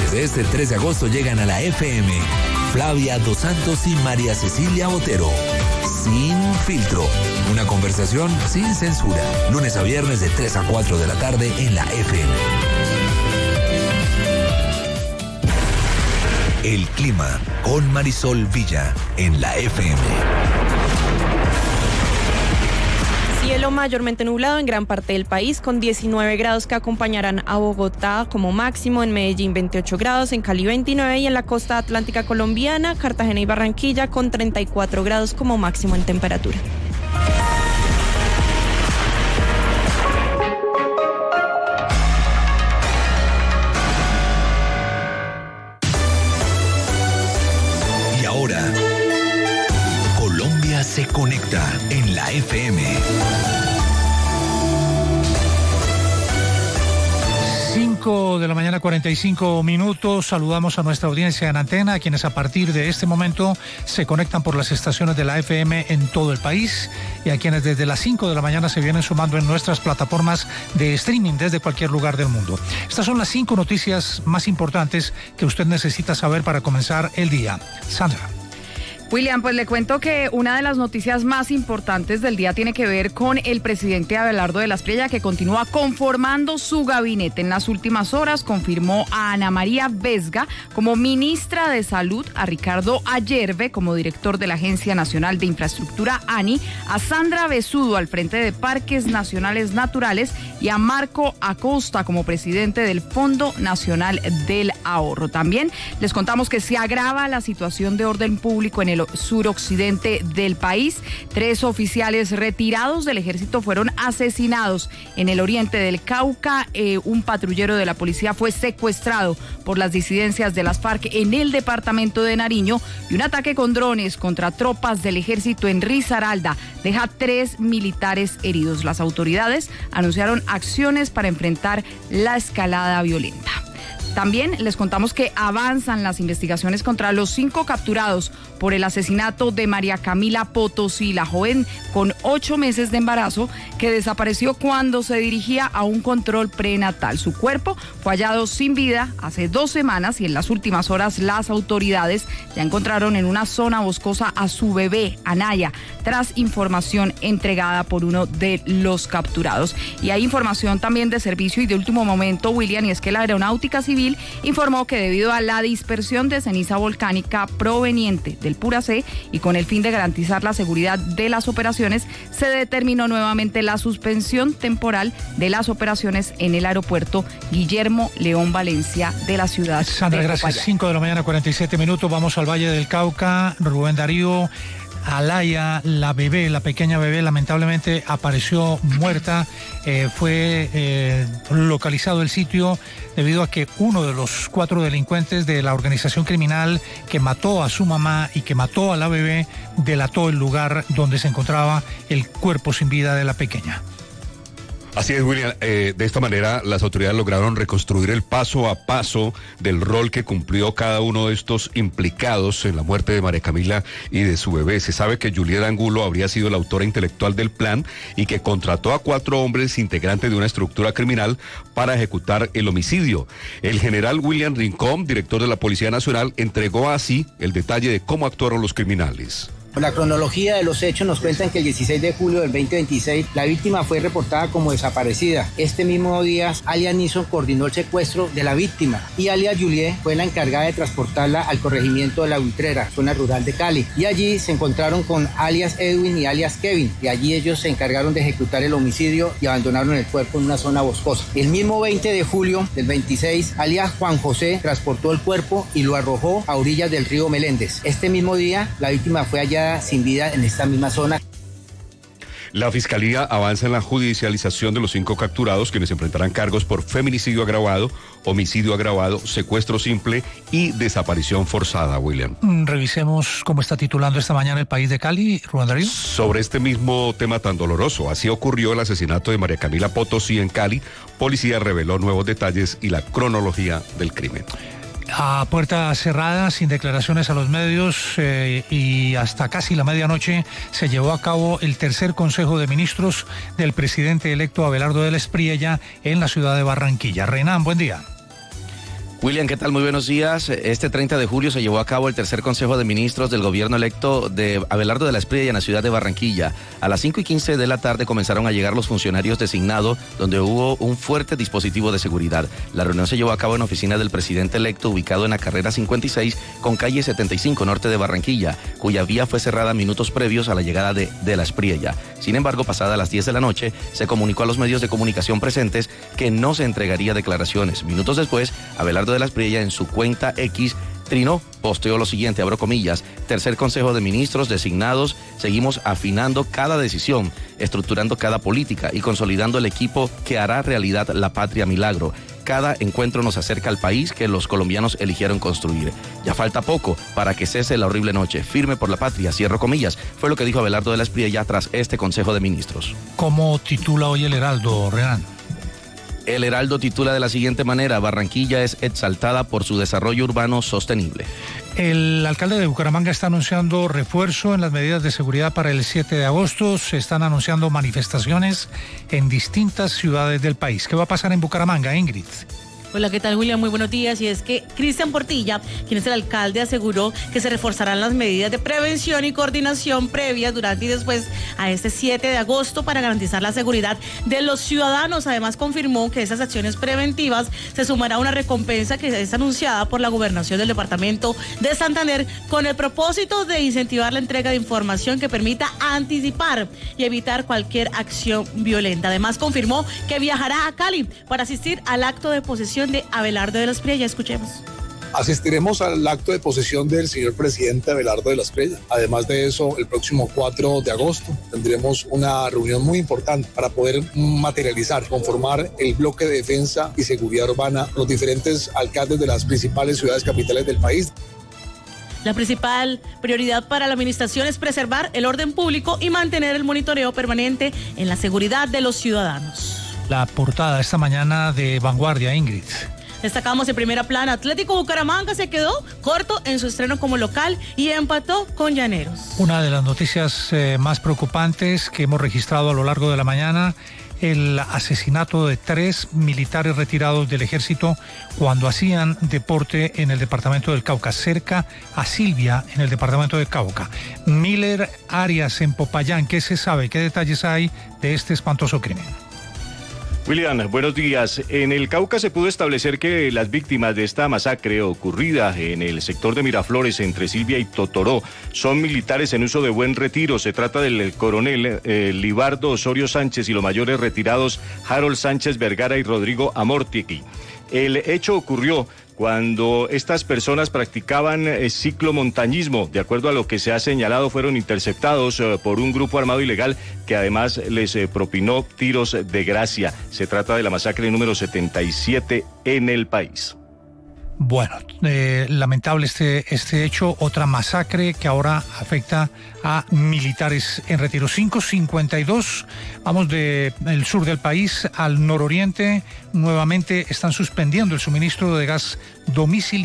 Desde este 3 de agosto llegan a la FM Flavia Dos Santos y María Cecilia Botero. Sin filtro. Una conversación sin censura. Lunes a viernes de 3 a 4 de la tarde en la FM. El clima con Marisol Villa en la FM. Cielo mayormente nublado en gran parte del país, con 19 grados que acompañarán a Bogotá como máximo, en Medellín 28 grados, en Cali 29 y en la costa atlántica colombiana, Cartagena y Barranquilla con 34 grados como máximo en temperatura. Y ahora, Colombia se conecta en la FM. 5 de la mañana, 45 minutos. Saludamos a nuestra audiencia en antena, a quienes a partir de este momento se conectan por las estaciones de la FM en todo el país y a quienes desde las 5 de la mañana se vienen sumando en nuestras plataformas de streaming desde cualquier lugar del mundo. Estas son las 5 noticias más importantes que usted necesita saber para comenzar el día. Sandra. William, pues le cuento que una de las noticias más importantes del día tiene que ver con el presidente Abelardo de la Espriella, que continúa conformando su gabinete. En las últimas horas confirmó a Ana María Vesga como ministra de Salud, a Ricardo Ayerbe como director de la Agencia Nacional de Infraestructura ANI, a Sandra Besudo al frente de Parques Nacionales Naturales y a Marco Acosta como presidente del Fondo Nacional del Ahorro. También les contamos que se agrava la situación de orden público en el suroccidente del país. 3 oficiales retirados del ejército fueron asesinados en el oriente del Cauca. Un patrullero de la policía fue secuestrado por las disidencias de las FARC en el departamento de Nariño, y un ataque con drones contra tropas del ejército en Risaralda deja 3 militares heridos. Las autoridades anunciaron acciones para enfrentar la escalada violenta. También les contamos que avanzan las investigaciones contra los 5 capturados por el asesinato de María Camila Potosí, la joven con 8 meses de embarazo que desapareció cuando se dirigía a un control prenatal. Su cuerpo fue hallado sin vida hace 2 semanas y en las últimas horas las autoridades ya encontraron en una zona boscosa a su bebé, Anaya, tras información entregada por uno de los capturados. Y hay información también de servicio y de último momento, William, y es que la Aeronáutica Civil informó que debido a la dispersión de ceniza volcánica proveniente del Puracé y con el fin de garantizar la seguridad de las operaciones, se determinó nuevamente la suspensión temporal de las operaciones en el aeropuerto Guillermo León Valencia de la ciudad. Sandra, gracias. 5 de la mañana, 47 minutos. Vamos al Valle del Cauca. Rubén Darío. Alaya, la bebé, la pequeña bebé, lamentablemente apareció muerta. Fue localizado el sitio debido a que uno de los 4 delincuentes de la organización criminal que mató a su mamá y que mató a la bebé delató el lugar donde se encontraba el cuerpo sin vida de la pequeña. Así es, William. De esta manera las autoridades lograron reconstruir el paso a paso del rol que cumplió cada uno de estos implicados en la muerte de María Camila y de su bebé. Se sabe que Julieta Angulo habría sido la autora intelectual del plan y que contrató a 4 hombres integrantes de una estructura criminal para ejecutar el homicidio. El general William Rincón, director de la Policía Nacional, entregó así el detalle de cómo actuaron los criminales. La cronología de los hechos nos cuentan que el 16 de julio del 2026 la víctima fue reportada como desaparecida. Este mismo día, alias Nison coordinó el secuestro de la víctima y alias Juliet fue la encargada de transportarla al corregimiento de La Buitrera, zona rural de Cali. Y allí se encontraron con alias Edwin y alias Kevin, y allí ellos se encargaron de ejecutar el homicidio y abandonaron el cuerpo en una zona boscosa. El mismo 20 de julio del 26, alias Juan José transportó el cuerpo y lo arrojó a orillas del río Meléndez. Este mismo día, la víctima fue hallada sin vida en esta misma zona. La Fiscalía avanza en la judicialización de los 5 capturados, quienes enfrentarán cargos por feminicidio agravado, homicidio agravado, secuestro simple y desaparición forzada, William. Revisemos cómo está titulando esta mañana El País de Cali, Rubén Darío. Sobre este mismo tema tan doloroso, así ocurrió el asesinato de María Camila Potosí en Cali. Policía reveló nuevos detalles y la cronología del crimen. A puerta cerrada, sin declaraciones a los medios, y hasta casi la medianoche se llevó a cabo el tercer Consejo de Ministros del presidente electo Abelardo de la Espriella en la ciudad de Barranquilla. Renan, buen día. William, ¿qué tal? Muy buenos días. Este 30 de julio se llevó a cabo el tercer Consejo de Ministros del gobierno electo de Abelardo de la Espriella en la ciudad de Barranquilla. A las 5:15 de la tarde comenzaron a llegar los funcionarios designados, donde hubo un fuerte dispositivo de seguridad. La reunión se llevó a cabo en la oficina del presidente electo, ubicado en la carrera 56 con calle 75 norte de Barranquilla, cuya vía fue cerrada minutos previos a la llegada de la Espriella. Sin embargo, pasada las 10 de la noche, se comunicó a los medios de comunicación presentes que no se entregaría declaraciones. Minutos después, Abelardo de la Espriella en su cuenta X posteó lo siguiente, abro comillas: tercer Consejo de Ministros designados, seguimos afinando cada decisión, estructurando cada política y consolidando el equipo que hará realidad la patria milagro. Cada encuentro nos acerca al país que los colombianos eligieron construir. Ya falta poco para que cese la horrible noche. Firme por la patria, cierro comillas, fue lo que dijo Abelardo de la Espriella tras este Consejo de Ministros. ¿Cómo titula hoy el Heraldo, Renan? El Heraldo titula de la siguiente manera: Barranquilla es exaltada por su desarrollo urbano sostenible. El alcalde de Bucaramanga está anunciando refuerzo en las medidas de seguridad para el 7 de agosto. Se están anunciando manifestaciones en distintas ciudades del país. ¿Qué va a pasar en Bucaramanga, Ingrid? Hola, ¿qué tal, William? Muy buenos días. Y es que Cristian Portilla, quien es el alcalde, aseguró que se reforzarán las medidas de prevención y coordinación previas durante y después a este 7 de agosto para garantizar la seguridad de los ciudadanos. Además, confirmó que esas acciones preventivas se sumará a una recompensa que es anunciada por la gobernación del departamento de Santander con el propósito de incentivar la entrega de información que permita anticipar y evitar cualquier acción violenta. Además, confirmó que viajará a Cali para asistir al acto de posesión de Abelardo de la Espriella. Escuchemos. Asistiremos al acto de posesión del señor presidente Abelardo de la Espriella. Además de eso, el próximo 4 de agosto tendremos una reunión muy importante para poder materializar, conformar el bloque de defensa y seguridad urbana, los diferentes alcaldes de las principales ciudades capitales del país. La principal prioridad para la administración es preservar el orden público y mantener el monitoreo permanente en la seguridad de los ciudadanos. La portada esta mañana de Vanguardia, Ingrid. Destacamos en primera plana: Atlético Bucaramanga se quedó corto en su estreno como local y empató con Llaneros. Una de las noticias más preocupantes que hemos registrado a lo largo de la mañana: el asesinato de 3 militares retirados del ejército cuando hacían deporte en el departamento del Cauca, cerca a Silvia, en el departamento del Cauca. Miller Arias, en Popayán, ¿qué se sabe? ¿Qué detalles hay de este espantoso crimen? William, buenos días. En el Cauca se pudo establecer que las víctimas de esta masacre ocurrida en el sector de Miraflores entre Silvia y Totoró son militares en uso de buen retiro. Se trata del coronel Libardo Osorio Sánchez y los mayores retirados Harold Sánchez Vergara y Rodrigo Amortigui. El hecho ocurrió cuando estas personas practicaban ciclomontañismo. De acuerdo a lo que se ha señalado, fueron interceptados por un grupo armado ilegal que además les propinó tiros de gracia. Se trata de la masacre número 77 en el país. Bueno, lamentable este hecho, otra masacre que ahora afecta a militares en retiro. 5:52, vamos del sur del país al nororiente. Nuevamente están suspendiendo el suministro de gas domiciliario